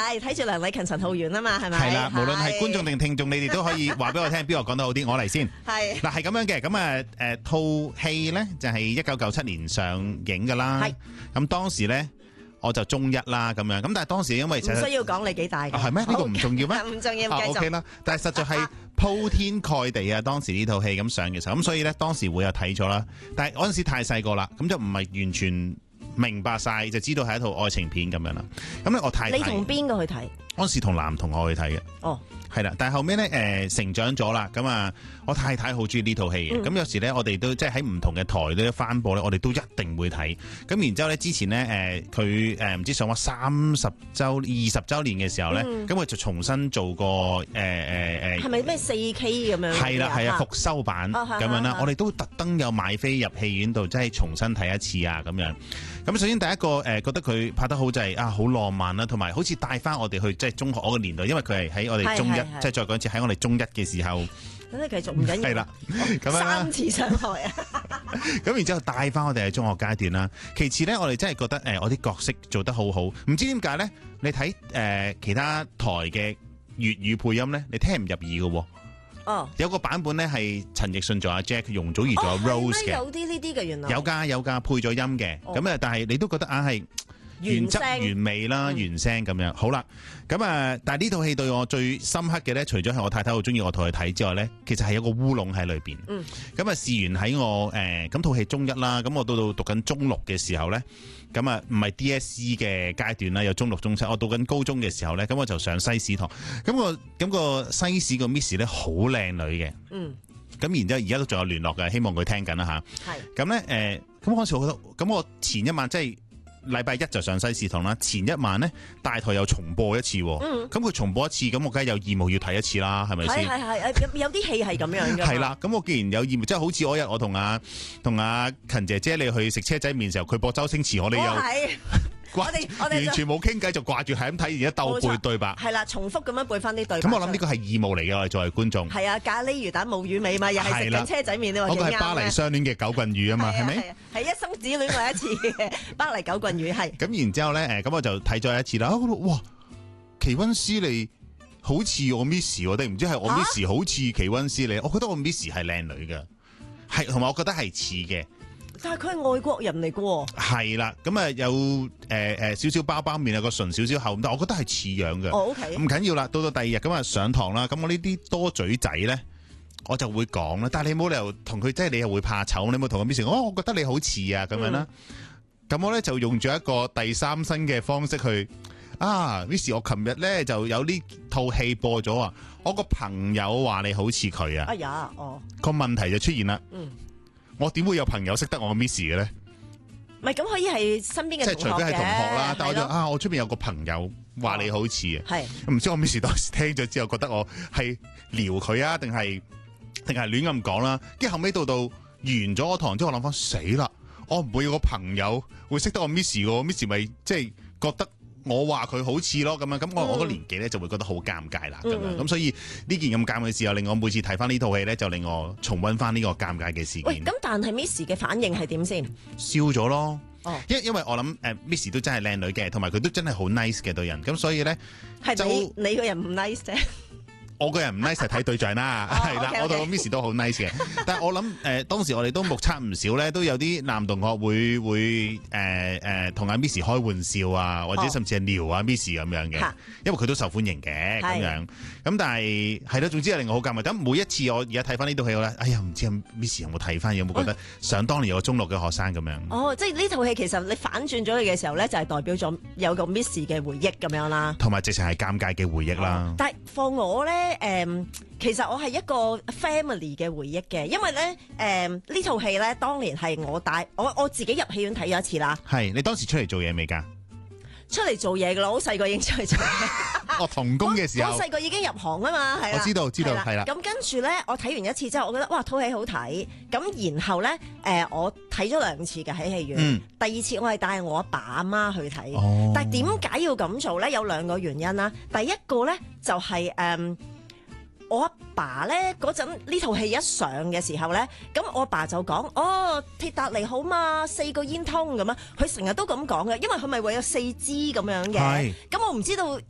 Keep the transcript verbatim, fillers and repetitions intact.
係睇住梁禮勤、陳浩源啊嘛，係咪？ 係啦，無論係觀眾定聽眾，你哋都可以話俾我聽，邊個講得好啲，我嚟先。 係嗱，係咁樣嘅，咁啊誒套戲咧就係一九九七年上映㗎啦。係咁當時咧。我就中一啦咁樣，咁但係當時因為唔需要講你幾大嘅， 係咩？呢個唔重要咩？ 唔重要， 啊 OK 啦。但係實在係鋪天蓋地啊！當時呢套戲咁上嘅時候，咁所以咧當時會有睇咗啦。但係嗰陣時太細個啦，咁就唔係完全明白晒，就知道係一套愛情片咁樣啦。咁咧我太太你同邊個去睇？ 嗰陣時同男同學去睇嘅。哦。係啦，但係後尾咧，誒、呃、成長咗啦，咁啊，我太太好中意呢套戲嘅，咁、嗯、有時咧，我哋都即係喺唔同嘅台咧翻播咧，我哋都一定會睇。咁然之後咧，之前咧，誒佢誒唔知上咗三十週、二十週年嘅時候咧，咁佢、嗯、就重新做過誒誒誒，係咪咩四 K 咁樣？係啦係啊，復修版咁、哦、樣啦，我哋都特登有買飛入戲院度，即係重新睇一次啊咁樣。咁首先第一個誒、呃、覺得佢拍得好就係、是、啊好浪漫啦，同埋好似帶翻我哋去即係中學嗰個年代，因為佢係喺我哋中一。即係再講一次，喺我哋中一嘅時候， 咁你繼續唔緊要。係啦，咁三次傷害啊！ 咁然之後帶翻我哋喺中學階段啦。其次咧，我哋真係覺得誒、呃，我啲角色做得好好。唔知點解咧？你睇誒、呃、其他台嘅粵語配音咧，你聽唔入耳嘅喎。哦，有個版本咧係陳奕迅做阿 Jack， 容祖兒做阿 Rose 嘅。 有啲呢啲嘅原來。有㗎有㗎，配咗音嘅。咁啊、哦，但係你都覺得硬係。原汁原味啦，嗯、原聲咁樣，好啦，咁啊，但係呢套戲對我最深刻嘅咧，除咗係我太太好中意我同佢睇之外咧，其實係有個烏龍喺裏邊。嗯，咁啊，事緣喺我誒，咁套戲中一啦，咁我到到讀緊中六嘅時候咧，咁啊，唔係 D S E 嘅階段啦，有中六中七，我讀緊高中嘅時候咧，咁我就上西史堂，咁個咁個西史個 Miss 咧好靚女嘅。嗯，咁然之後而家都仲有聯絡嘅，希望佢聽緊啦吓。係是，咁咧誒，咁嗰時我覺得，咁我前一晚即係。禮拜一就上西史堂啦，前一晚咧大台又重播一次，咁佢、嗯、重播一次，咁我梗係有義務要睇一次啦，係咪先？係係係，有啲戲係咁樣嘅。係啦，咁我既然有義務，即係好似嗰日我同阿同阿勤姐姐你去食車仔麵時候，佢播周星馳，我哋又。哦我哋我哋完全冇傾偈，就掛住係咁睇，而家鬥背對白。係啦，重複咁樣背翻啲對白。咁我諗呢個係義務嚟嘅，我哋作為觀眾。係啊，咖喱魚蛋冇魚味嘛，又係食緊車仔麵，你話幾啱咧？嗰個係巴黎相戀嘅九棍魚啊嘛，係咪？係一生只戀過一次嘅巴黎九棍魚係。咁然之後咧，誒，咁我就睇咗一次啦。哇，奇溫斯利好似我 Miss， 我哋唔知係我 Miss 好似奇溫斯利，我覺得我 Miss 係靚女嘅，係同埋我覺得係似嘅。但係佢係外國人嚟嘅喎，係啦，咁啊有誒誒少少包包面，有個唇少少厚，但我覺得係似樣嘅。哦 OK，唔緊要啦，到到第二日咁啊上堂啦，咁我呢啲多嘴仔咧，我就會講啦。但係你冇理由同佢，即係你又會怕醜，你冇同佢 Miss，哦，我覺得你好似啊咁樣啦。咁、嗯、我咧就用咗一個第三身嘅方式去啊 Miss， 我琴日咧就有呢套戲播咗啊，我個朋友話你好似佢啊。哎呀，哦，個問題就出現啦。嗯。我點會有朋友識得我 Miss 嘅咧？唔係咁可以係身邊嘅同學嘅，即係除非係同學啦。但係我就啊，我出邊有個朋友話你好似啊，係唔知我 Miss 當時聽咗之後覺得我係撩佢啊，定係定係亂咁講啦？跟住後尾到到完咗個堂之後，我諗翻死啦，我唔會有個朋友會識得我 Miss 嘅 ，Miss 咪即係覺得。我話佢好似咯咁樣，咁我我個年紀咧就會覺得好尷尬啦咁、嗯、樣，咁所以呢件咁尷尬嘅事又令我每次睇翻呢套戲咧，就令我重溫翻呢個尷尬嘅事件。喂，咁但係 Miss 嘅反應係點先？笑咗咯，哦，因因為我諗誒 Miss 都真係靚女嘅，同埋佢都真係好 nice 嘅對人，咁所以咧係你就你個人唔 nice 啫。我個人唔 nice 係睇對象啦，係啦，我同 Miss 都好 nice 嘅。但係我諗誒、呃，當時我哋都目測唔少咧，都有啲男同學會會誒誒同阿 Miss 開玩笑啊，或者甚至係撩啊 Miss 咁樣嘅，哦、因為佢都受歡迎嘅咁樣。咁但係係咯，總之係令我好尷尬。咁每一次我而家睇翻呢套戲咧，哎呀唔知 Miss 有冇睇翻，有冇覺得想當年有個中六嘅學生咁樣？哦，即係呢套戲其實你反轉咗佢嘅時候咧，就係代表咗有個 Miss 嘅回憶咁樣啦，同埋直情係尷尬嘅回憶啦。哦、但係放我咧。誒、um, 其實我係一個 family 嘅回憶嘅，因為咧誒呢套戲咧當年係我帶我我自己入戲院睇咗一次啦。係你當時出嚟做嘢未㗎？出嚟做嘢㗎啦，好細個已經出嚟做嘢。我童工嘅時候，我細個已經入行啊嘛，係啦。我知道知道係啦。咁跟住咧，我睇完一次之後，我覺得哇套戲好睇。咁然後咧誒、呃，我睇咗兩次嘅喺戲院。嗯、第二次我係帶我阿爸阿媽去睇。哦、但係點解要咁做咧？有兩個原因啦。第一個咧就係、是、誒。嗯我阿爸咧嗰陣呢套戲一上嘅時候咧，咁我阿爸就講：哦，鐵達尼號嘛，四個煙通咁啊！佢成日都咁講嘅，因為佢咪會有四支咁樣嘅。咁是我唔知道